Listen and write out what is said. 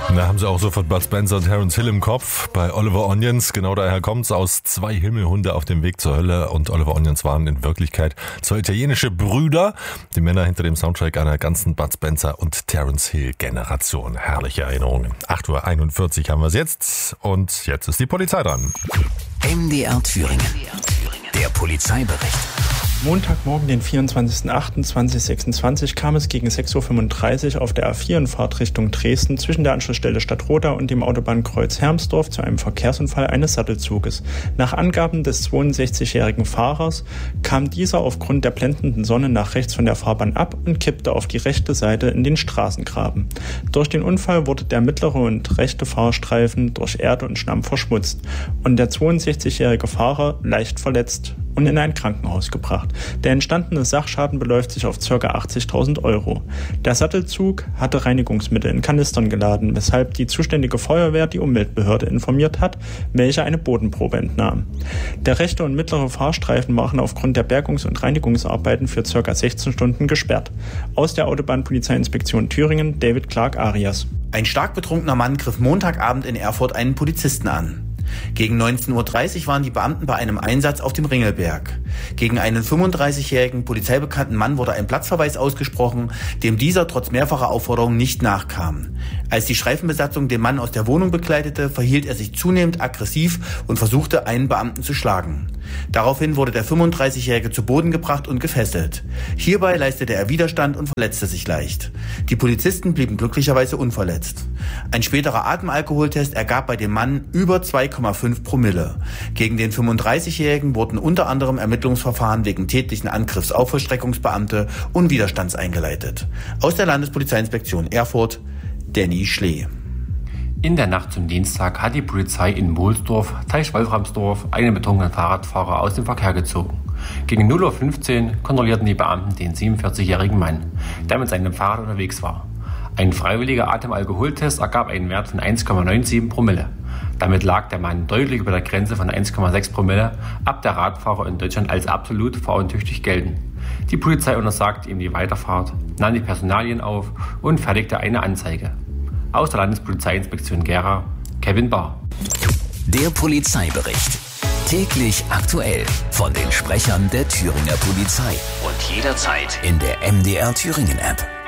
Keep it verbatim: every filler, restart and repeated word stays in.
Da haben sie auch sofort Bud Spencer und Terence Hill im Kopf. Bei Oliver Onions, genau daher kommt's, aus zwei Himmelhunde auf dem Weg zur Hölle. Und Oliver Onions waren in Wirklichkeit zwei italienische Brüder, die Männer hinter dem Soundtrack einer ganzen Bud Spencer und Terence Hill Generation. Herrliche Erinnerungen. acht Uhr einundvierzig haben wir es jetzt und jetzt ist die Polizei dran. M D R Thüringen, der Polizeibericht. Montagmorgen, den vierundzwanzigsten achten zweitausendsechsundzwanzig, kam es gegen sechs Uhr fünfunddreißig auf der A vier in Fahrtrichtung Dresden zwischen der Anschlussstelle Stadtroda und dem Autobahnkreuz Hermsdorf zu einem Verkehrsunfall eines Sattelzuges. Nach Angaben des zweiundsechzigjährigen Fahrers kam dieser aufgrund der blendenden Sonne nach rechts von der Fahrbahn ab und kippte auf die rechte Seite in den Straßengraben. Durch den Unfall wurde der mittlere und rechte Fahrstreifen durch Erde und Schlamm verschmutzt und der zweiundsechzigjährige Fahrer leicht verletzt und in ein Krankenhaus gebracht. Der entstandene Sachschaden beläuft sich auf ca. achtzigtausend Euro. Der Sattelzug hatte Reinigungsmittel in Kanistern geladen, weshalb die zuständige Feuerwehr die Umweltbehörde informiert hat, welche eine Bodenprobe entnahm. Der rechte und mittlere Fahrstreifen waren aufgrund der Bergungs- und Reinigungsarbeiten für ca. sechzehn Stunden gesperrt. Aus der Autobahnpolizeiinspektion Thüringen, David Clark Arias. Ein stark betrunkener Mann griff Montagabend in Erfurt einen Polizisten an. Gegen neunzehn Uhr dreißig waren die Beamten bei einem Einsatz auf dem Ringelberg. Gegen einen fünfunddreißigjährigen polizeibekannten Mann wurde ein Platzverweis ausgesprochen, dem dieser trotz mehrfacher Aufforderungen nicht nachkam. Als die Streifenbesatzung den Mann aus der Wohnung begleitete, verhielt er sich zunehmend aggressiv und versuchte, einen Beamten zu schlagen. Daraufhin wurde der fünfunddreißigjährige zu Boden gebracht und gefesselt. Hierbei leistete er Widerstand und verletzte sich leicht. Die Polizisten blieben glücklicherweise unverletzt. Ein späterer Atemalkoholtest ergab bei dem Mann über zwei Komma fünf Promille. Gegen den fünfunddreißigjährigen wurden unter anderem Ermittlungsverfahren wegen tätlichen Angriffs auf Vollstreckungsbeamte und Widerstands eingeleitet. Aus der Landespolizeiinspektion Erfurt, Danny Schlee. In der Nacht zum Dienstag hat die Polizei in Bohlsdorf, Teichwolframsdorf, einen betrunkenen Fahrradfahrer aus dem Verkehr gezogen. Gegen null Uhr fünfzehn kontrollierten die Beamten den siebenundvierzigjährigen Mann, der mit seinem Fahrrad unterwegs war. Ein freiwilliger Atemalkoholtest ergab einen Wert von eins Komma neunundsiebzig Promille. Damit lag der Mann deutlich über der Grenze von eins Komma sechs Promille, ab der Radfahrer in Deutschland als absolut fahruntüchtig gelten. Die Polizei untersagte ihm die Weiterfahrt, nahm die Personalien auf und fertigte eine Anzeige. Aus der Landespolizeiinspektion Gera, Kevin Bahr. Der Polizeibericht. Täglich aktuell von den Sprechern der Thüringer Polizei. Und jederzeit in der M D R Thüringen App.